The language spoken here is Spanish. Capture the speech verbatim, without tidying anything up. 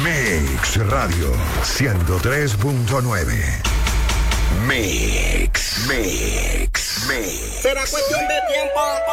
Mix Radio ciento tres punto nueve. Mix, Mix, Mix. Será cuestión de tiempo.